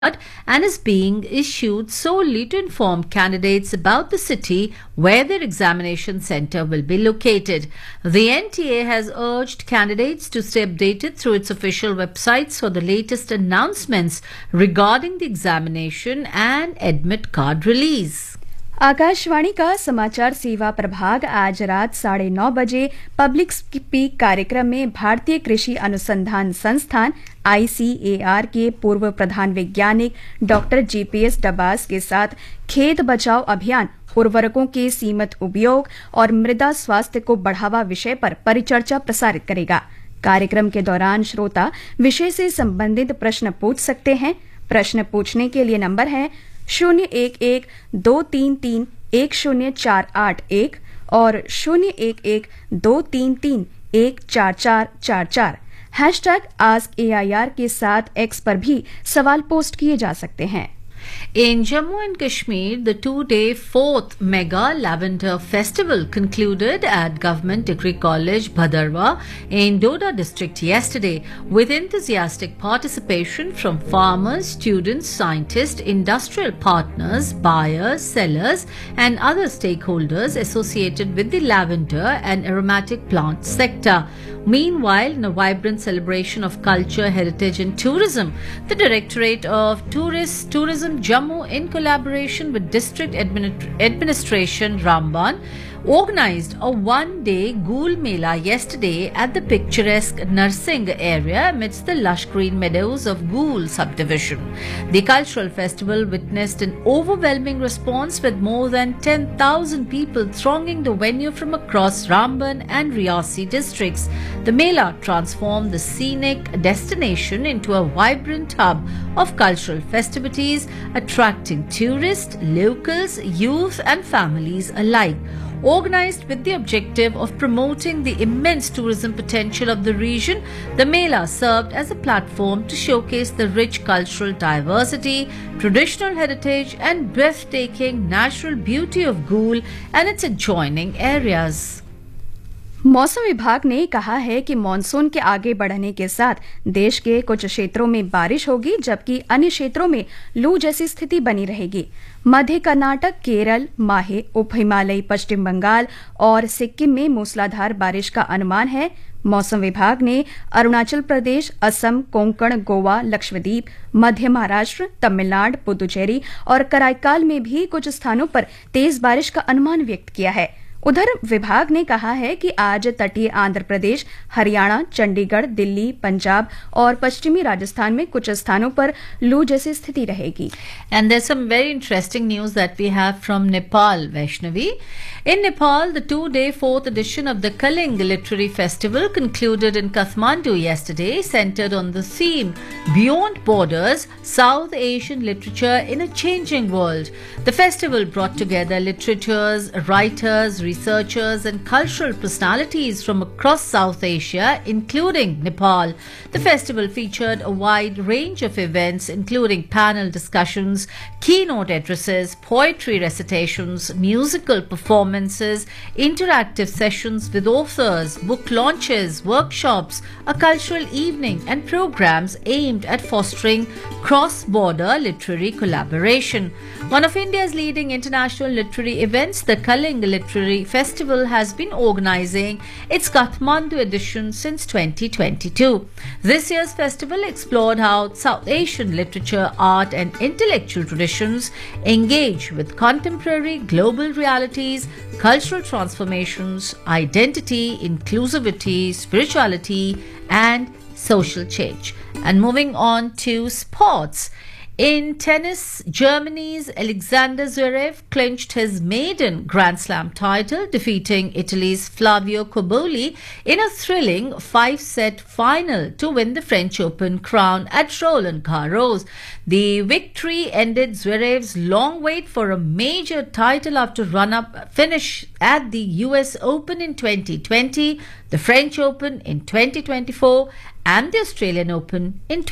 and is being issued solely to inform candidates about the city where their examination center will be located. The NTA has urged candidates to stay updated through its official websites for the latest announcements regarding the examination and admit card release. Akashvani का समाचार सेवा प्रभाग आज रात 9:30 बजे public speak कार्यक्रम में भारतीय कृषि अनुसंधान संस्थान ICAR के पूर्व प्रधान वैज्ञानिक डॉक्टर GPS डबास के साथ खेत बचाओ अभियान, उर्वरकों के सीमित उपयोग और मृदा स्वास्थ्य को बढ़ावा विषय पर परिचर्चा प्रसारित करेगा। कार्यक्रम के दौरान श्रोता विषय से संबंधित प्रश्न पूछ सकते हैं। प्रश्न पूछने के लिए नंबर है 011-233-10481 और 011-233-14444। हैशटैग AskAIR के साथ एक्स पर भी सवाल पोस्ट किए जा सकते हैं। In Jammu and Kashmir, the two-day fourth mega lavender festival concluded at Government Degree College, Bhadarwa in Doda district yesterday with enthusiastic participation from farmers, students, scientists, industrial partners, buyers, sellers and other stakeholders associated with the lavender and aromatic plant sector. Meanwhile, in a vibrant celebration of culture, heritage and tourism, the Directorate of Tourism Jammu, in collaboration with District Administration Ramban, organized a one-day Gul Mela yesterday at the picturesque Narsingh area amidst the lush green meadows of Gul subdivision. The cultural festival witnessed an overwhelming response with more than 10,000 people thronging the venue from across Ramban and Riyasi districts. The Mela transformed the scenic destination into a vibrant hub of cultural festivities, attracting tourists, locals, youth and families alike. Organized with the objective of promoting the immense tourism potential of the region, the Mela served as a platform to showcase the rich cultural diversity, traditional heritage and breathtaking natural beauty of Gul and its adjoining areas. मौसम विभाग ने कहा है कि monsoon के आगे बढ़ने के साथ देश के कुछ क्षेत्रों में बारिश होगी, जबकि अन्य क्षेत्रों में लू जैसी स्थिति बनी रहेगी। मध्य कर्नाटक, केरल, माहे, उप हिमालयी पश्चिम बंगाल और सिक्किम में मूसलाधार बारिश का अनुमान है। मौसम विभाग ने अरुणाचल प्रदेश, असम, कोंकण, गोवा, लक्षद्वीप, मध्य महाराष्ट्र, तमिलनाडु, पुदुचेरी और कराईकाल में भी कुछ स्थानों पर तेज बारिश का अनुमान व्यक्त किया है। उधर विभाग ने कहा है कि आज तटीय आंध्र प्रदेश, हरियाणा, चंडीगढ़, दिल्ली, पंजाब और पश्चिमी राजस्थान में कुछ स्थानों पर लू जैसी स्थिति रहेगी। And there's some very interesting news that we have from Nepal, Vaishnavi. In Nepal, the two-day fourth edition of the Kaling Literary Festival concluded in Kathmandu yesterday, centered on the theme Beyond Borders, South Asian Literature in a Changing World. The festival brought together literatures, writers, researchers and cultural personalities from across South Asia, including Nepal. The festival featured a wide range of events, including panel discussions, keynote addresses, poetry recitations, musical performances, interactive sessions with authors, book launches, workshops, a cultural evening and programs aimed at fostering cross-border literary collaboration. One of India's leading international literary events, the Kaling Literary Festival, has been organizing its Kathmandu edition since 2022. This year's festival explored how South Asian literature, art and intellectual traditions engage with contemporary global realities, cultural transformations, identity, inclusivity, spirituality and social change. And moving on to sports. In tennis, Germany's Alexander Zverev clinched his maiden Grand Slam title, defeating Italy's Flavio Cobolli in a thrilling 5-set final to win the French Open crown at Roland Garros. The victory ended Zverev's long wait for a major title after run-up finish at the US Open in 2020, the French Open in 2024 and the Australian Open in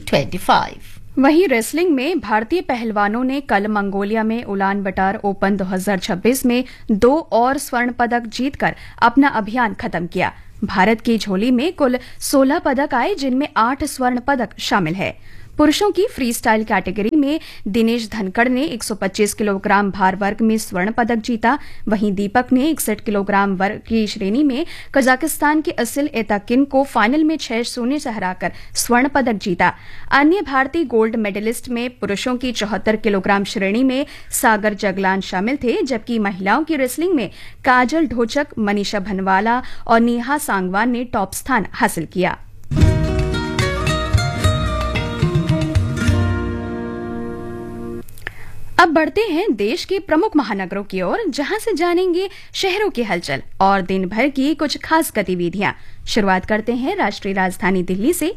2025. वहीं wrestling में भारतीय पहलवानों ने कल Mongolia में Ulan बटार open 2026 में 2 और स्वर्ण पदक जीतकर अपना अभियान खत्म किया। भारत की झोली में कुल 16 पदक आए, जिनमें 8 स्वर्ण पदक शामिल है। पुरुषों की फ्री स्टाइल कैटेगरी में दिनेश धनखड़ ने 125 किलोग्राम भार वर्ग में स्वर्ण पदक जीता। वहीं दीपक ने 61 किलोग्राम वर्ग की श्रेणी में कजाकिस्तान के असिल एताकिन को फाइनल में 6-0 से हराकर स्वर्ण पदक जीता। अन्य भारतीय गोल्ड मेडलिस्ट में पुरुषों की 74 किलोग्राम श्रेणी में सागर जगलान शामिल थे, जबकि महिलाओं की रेसलिंग में काजल ढोचक, मनीषा भनवाला और नेहा सांगवान ने टॉप स्थान हासिल किया। अब बढ़ते हैं देश के प्रमुख महानगरों की ओर, जहां से जानेंगे शहरों की हलचल और दिन भर की कुछ खास गतिविधियां। शुरुआत करते हैं राष्ट्रीय राजधानी दिल्ली से।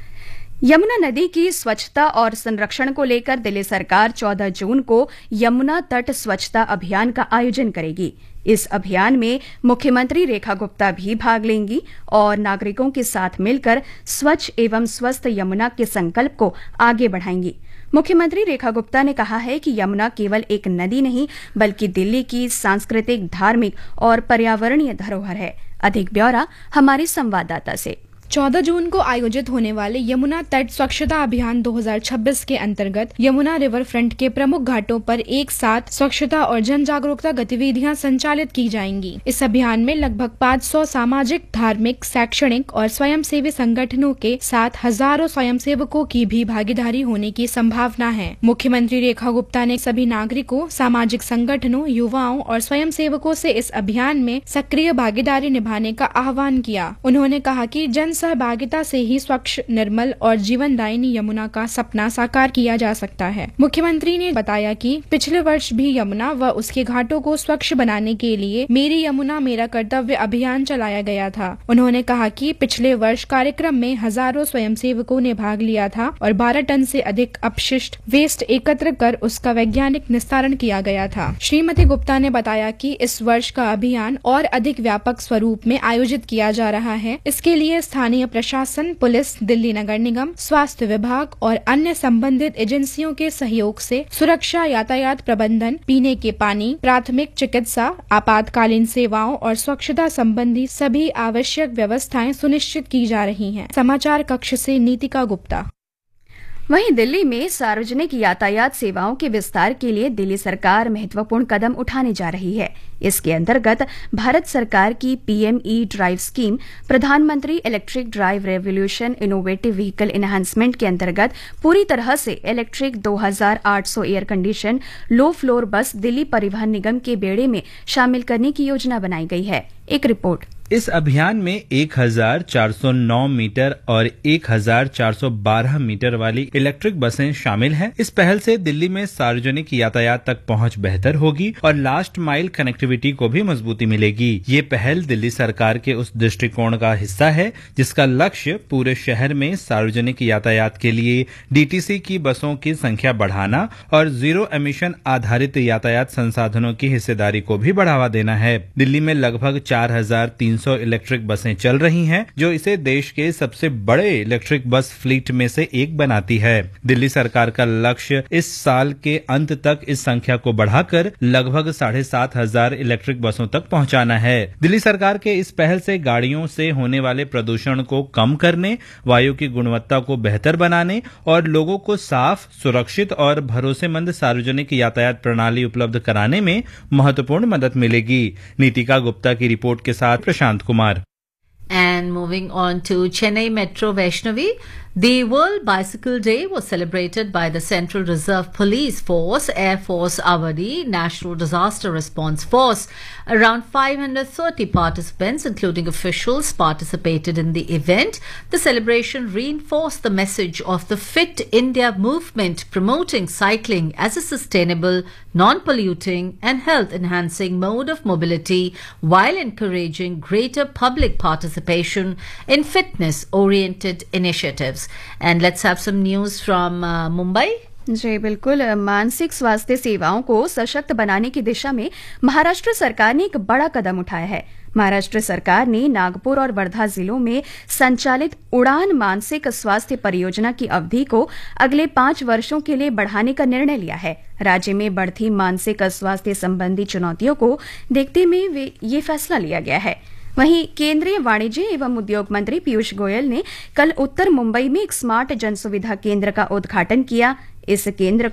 यमुना नदी की स्वच्छता और संरक्षण को लेकर दिल्ली सरकार 14 जून को यमुना तट स्वच्छता अभियान का आयोजन करेगी। इस अभियान में मुख्यमंत्री रेखा गुप्ता भी भाग लेंगी और नागरिकों के साथ मिलकर स्वच्छ एवं स्वस्थ यमुना के संकल्प को आगे बढ़ाएंगी। मुख्यमंत्री रेखा गुप्ता ने कहा है कि यमुना केवल एक नदी नहीं बल्कि दिल्ली की सांस्कृतिक, धार्मिक और पर्यावरणीय धरोहर है। अधिक ब्यौरा हमारे संवाददाता से। 14 जून को आयोजित होने वाले यमुना तट स्वच्छता अभियान 2026 के अंतर्गत यमुना रिवर फ्रंट के प्रमुख घाटों पर एक साथ स्वच्छता और जन जागरूकता गतिविधियां संचालित की जाएंगी। इस अभियान में लगभग 500 सामाजिक, धार्मिक, शैक्षणिक और स्वयंसेवी संगठनों के साथ हजारों स्वयंसेवकों की भी भागीदारी होने की संभावना है। मुख्यमंत्री रेखा गुप्ता ने सभी नागरिकों, सामाजिक संगठनों, युवाओं और स्वयंसेवकों से इस अभियान में सक्रिय भागीदारी निभाने का आह्वान किया। उन्होंने कहा कि जन सहभागिता से ही स्वच्छ, निर्मल और जीवनदायिनी यमुना का सपना साकार किया जा सकता है। मुख्यमंत्री ने बताया कि पिछले वर्ष भी यमुना व उसके घाटों को स्वच्छ बनाने के लिए मेरी यमुना मेरा कर्तव्य अभियान चलाया गया था। उन्होंने कहा कि पिछले वर्ष कार्यक्रम में हजारों स्वयंसेवकों ने भाग लिया था और 12 टन से अधिक अपशिष्ट वेस्ट एकत्र कर उसका वैज्ञानिक निस्तारण किया गया था। श्रीमती गुप्ता ने बताया कि इस वर्ष का अभियान और अधिक व्यापक स्वरूप में आयोजित किया जा रहा है। इसके लिए स्थानीय प्रशासन, पुलिस, दिल्ली नगर निगम, स्वास्थ्य विभाग और अन्य संबंधित एजेंसियों के सहयोग से सुरक्षा, यातायात प्रबंधन, पीने के पानी, प्राथमिक चिकित्सा, आपातकालीन सेवाओं और स्वच्छता संबंधी सभी आवश्यक व्यवस्थाएं सुनिश्चित की जा रही हैं। समाचार कक्ष से नीतिका गुप्ता। वहीं दिल्ली में सार्वजनिक यातायात सेवाओं के विस्तार के लिए दिल्ली सरकार महत्वपूर्ण कदम उठाने जा रही है। इसके अंतर्गत भारत सरकार की पीएमई ड्राइव स्कीम, प्रधानमंत्री electric drive revolution innovative vehicle enhancement के अंतर्गत पूरी तरह से electric 2800 air condition low floor बस दिल्ली परिवहन निगम के बेड़े में शामिल करने की योजना बनाई गई है। एक रिपोर्ट। इस अभियान में 1409 मीटर और 1412 मीटर वाली इलेक्ट्रिक बसें शामिल हैं। इस पहल से दिल्ली में सार्वजनिक यातायात तक पहुंच बेहतर होगी और लास्ट माइल कनेक्टिविटी को भी मजबूती मिलेगी। ये पहल दिल्ली सरकार के उस दृष्टिकोण का हिस्सा है जिसका लक्ष्य पूरे शहर में सार्वजनिक यातायात के लिए डीटीसी की बसों की संख्या बढ़ाना और जीरो एमिशन आधारित यातायात संसाधनों की हिस्सेदारी को भी बढ़ावा देना है। दिल्ली में लगभग 4300 इलेक्ट्रिक बसें चल रही हैं, जो इसे देश के सबसे बड़े इलेक्ट्रिक बस फ्लीट में से एक बनाती है। दिल्ली सरकार का लक्ष्य इस साल के अंत तक इस संख्या को बढ़ाकर लगभग 7500 इलेक्ट्रिक बसों तक पहुंचाना है। दिल्ली सरकार के इस पहल से गाड़ियों से होने वाले प्रदूषण को कम करने, वायु की गुणवत्ता को बेहतर बनाने और लोगों को साफ, सुरक्षित और भरोसेमंद सार्वजनिक यातायात प्रणाली उपलब्ध कराने में महत्वपूर्ण मदद मिलेगी। नीतिका गुप्ता की रिपोर्ट के साथ Prashant Kumar. And moving on to Chennai Metro, Vaishnavi, the World Bicycle Day was celebrated by the Central Reserve Police Force, Air Force Avadi, National Disaster Response Force. Around 530 participants, including officials, participated in the event. The celebration reinforced the message of the Fit India movement, promoting cycling as a sustainable, non-polluting and health-enhancing mode of mobility while encouraging greater public participation in fitness-oriented initiatives. And let's have some news from Mumbai. जी बिल्कुल। मानसिक स्वास्थ्य सेवाओं को सशक्त बनाने की दिशा में महाराष्ट्र सरकार ने एक बड़ा कदम उठाया है। महाराष्ट्र सरकार ने नागपुर और वर्धा जिलों में संचालित उड़ान मानसिक स्वास्थ्य परियोजना की अवधि को अगले 5 वर्षों के लिए बढ़ाने का निर्णय लिया है। राज्य में बढ़ती मानसिक स्वास्थ्य संबंधी चुनौतियों को देखते हुए ये फैसला लिया गया है। वहीं केंद्रीय वाणिज्य एवं उद्योग मंत्री पीयूष गोयल ने कल उत्तर मुंबई में एक स्मार्ट जन सुविधा केंद्र का उद्घाटन किया। इस केंद्र